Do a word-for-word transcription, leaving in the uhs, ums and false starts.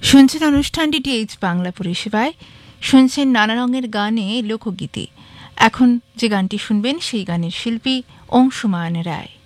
শুনছেন অনুষ্ঠানটি টিএইচ বাংলা পরিষেবায়। শুনছেন নানা রঙের গানে লোকগীতি। এখন যে গানটি শুনবেন সেই গানের শিল্পী অংশুমান রায়।